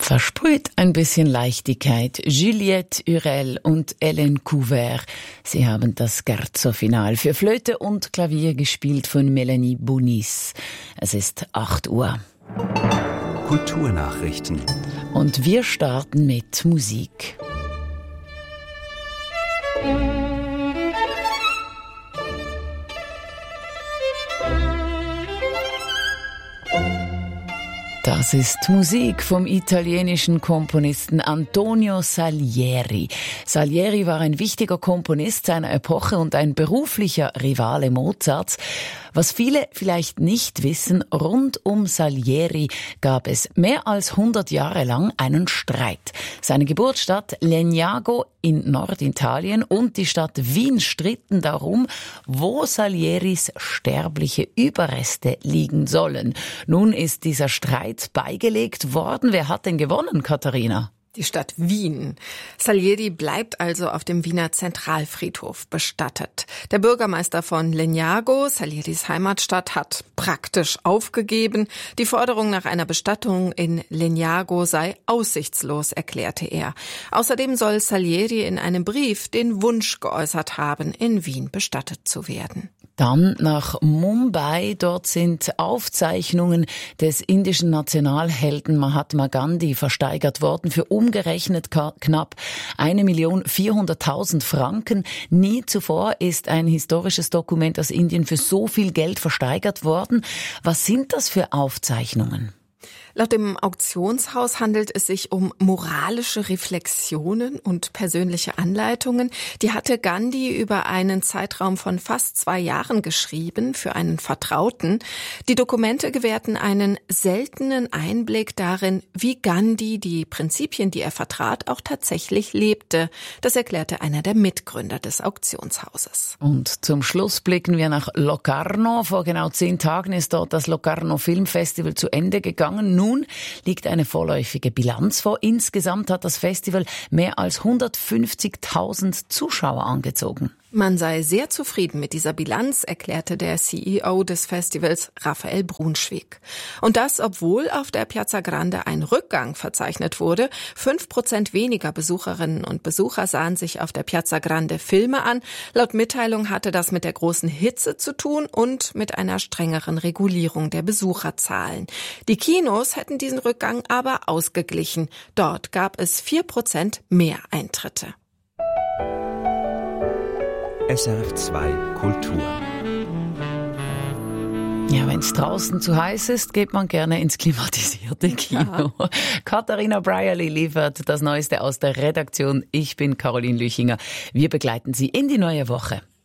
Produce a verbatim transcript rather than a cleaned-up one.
Versprüht ein bisschen Leichtigkeit. Juliette Hurel und Hélène Couvert. Sie haben das Scherzo-Final für Flöte und Klavier gespielt von Melanie Bonis. Es ist acht Uhr. Kulturnachrichten. Und wir starten mit Musik. Das ist Musik vom italienischen Komponisten Antonio Salieri. Salieri war ein wichtiger Komponist seiner Epoche und ein beruflicher Rivale Mozarts. Was viele vielleicht nicht wissen, rund um Salieri gab es mehr als hundert Jahre lang einen Streit. Seine Geburtsstadt Legnago in Norditalien und die Stadt Wien stritten darum, wo Salieris sterbliche Überreste liegen sollen. Nun ist dieser Streit beigelegt worden. Wer hat denn gewonnen, Katharina? Die Stadt Wien. Salieri bleibt also auf dem Wiener Zentralfriedhof bestattet. Der Bürgermeister von Legnago, Salieris Heimatstadt, hat praktisch aufgegeben. Die Forderung nach einer Bestattung in Legnago sei aussichtslos, erklärte er. Außerdem soll Salieri in einem Brief den Wunsch geäußert haben, in Wien bestattet zu werden. Dann nach Mumbai. Dort sind Aufzeichnungen des indischen Nationalhelden Mahatma Gandhi versteigert worden für umgerechnet knapp eine Million vierhunderttausend Franken. Nie zuvor ist ein historisches Dokument aus Indien für so viel Geld versteigert worden. Was sind das für Aufzeichnungen? Laut dem Auktionshaus handelt es sich um moralische Reflexionen und persönliche Anleitungen. Die hatte Gandhi über einen Zeitraum von fast zwei Jahren geschrieben für einen Vertrauten. Die Dokumente gewährten einen seltenen Einblick darin, wie Gandhi die Prinzipien, die er vertrat, auch tatsächlich lebte. Das erklärte einer der Mitgründer des Auktionshauses. Und zum Schluss blicken wir nach Locarno. Vor genau zehn Tagen ist dort das Locarno Filmfestival zu Ende gegangen. Nun liegt eine vorläufige Bilanz vor. Insgesamt hat das Festival mehr als hundertfünfzigtausend Zuschauer angezogen. Man sei sehr zufrieden mit dieser Bilanz, erklärte der C E O des Festivals Raphael Brunschwig. Und das, obwohl auf der Piazza Grande ein Rückgang verzeichnet wurde. Fünf Prozent weniger Besucherinnen und Besucher sahen sich auf der Piazza Grande Filme an. Laut Mitteilung hatte das mit der großen Hitze zu tun und mit einer strengeren Regulierung der Besucherzahlen. Die Kinos hätten diesen Rückgang aber ausgeglichen. Dort gab es vier Prozent mehr Eintritte. S R F zwei Kultur. Ja, wenn es draußen zu heiß ist, geht man gerne ins klimatisierte Kino. Ja. Katharina Brierly liefert das Neueste aus der Redaktion. Ich bin Caroline Lüchinger. Wir begleiten Sie in die neue Woche.